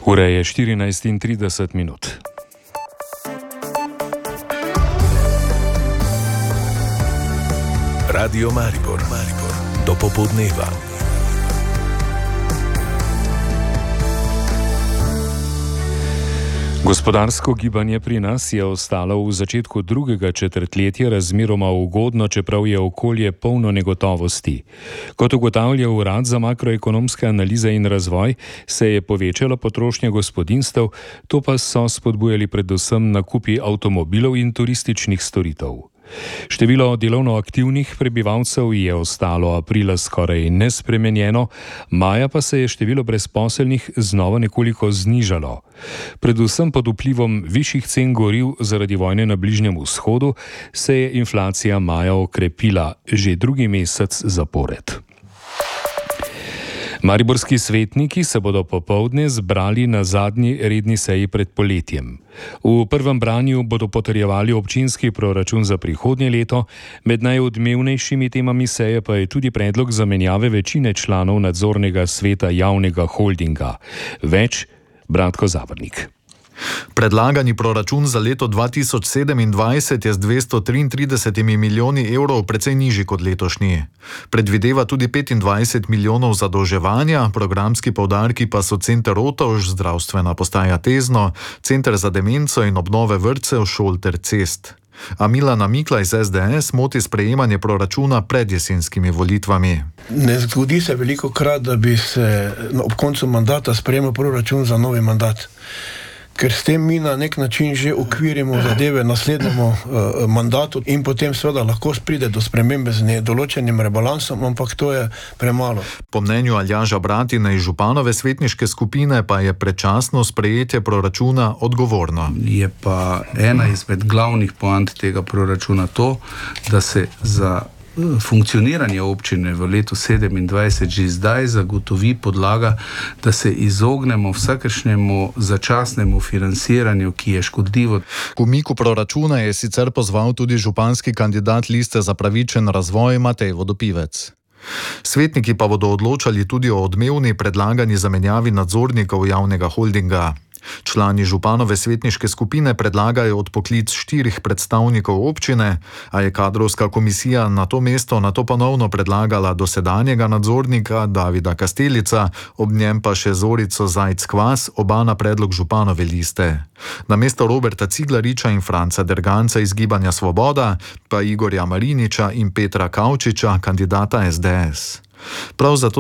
Ura je 14:30. Radio Maribor, do popoldneva. Gospodarsko gibanje pri nas je ostalo v začetku drugega četrtletja razmeroma ugodno, čeprav je okolje polno negotovosti. Kot ugotavlja Urad za makroekonomske analize in razvoj, se je povečala potrošnja gospodinjstev, to pa so spodbujali predvsem nakupi avtomobilov in turističnih storitev. Število delovno aktivnih prebivalcev je ostalo aprila skoraj nespremenjeno, maja pa se je število brezposelnih znova nekoliko znižalo. Predvsem pod vplivom višjih cen goriv zaradi vojne na Bližnjem vzhodu se je inflacija maja okrepila že drugi mesec zapored. Mariborski svetniki se bodo popoldne zbrali na zadnji redni seji pred poletjem. V prvem branju bodo potrjevali občinski proračun za prihodnje leto, med najodmevnejšimi temami seje pa je tudi predlog zamenjave večine članov nadzornega sveta javnega holdinga. Več Bratko Zavrnik. Predlagani proračun za leto 2027 je z 233 milijoni evrov precej nižji kot letošnji. Predvideva tudi 25 milijonov zadolževanja, programski poudarki pa so center Rotovž, zdravstvena postaja Tezno, center za demenco in obnove vrtcev, šol ter cest. A Milana Mikla iz SDS moti sprejemanje proračuna pred jesenskimi volitvami. Ne zgodi se veliko krat, da bi se ob koncu mandata sprejemal proračun za novi mandat. Ker s tem mi na nek način že okvirimo zadeve naslednjemu mandatu in potem seveda lahko pride do spremembe z določenim rebalansom, ampak to je premalo. Po mnenju Aljaža Bratina iz županove svetniške skupine pa je predčasno sprejetje proračuna odgovorno. Je pa ena izmed glavnih poant tega proračuna to, da se za funkcioniranje občine v letu 2027 že zdaj zagotovi podlaga, da se izognemo vsakršnemu začasnemu financiranju, ki je škodljivo. K umiku proračuna je sicer pozval tudi županski kandidat Liste za pravičen razvoj Matej Vodopivec. Svetniki pa bodo odločali tudi o odmevni predlagani zamenjavi nadzornikov javnega holdinga. Člani županove svetniške skupine predlagajo odpoklic 4 predstavnikov občine, a je kadrovska komisija na to mesto nato ponovno predlagala dosedanjega nadzornika Davida Kastelica, ob njem pa še Zorico Zajc-Kvas, oba na predlog županove liste. Namesto Roberta Ciglariča in Franca Derganca iz Gibanja Svoboda pa Igorja Mariniča in Petra Kavčiča, kandidata SDS. Prav zato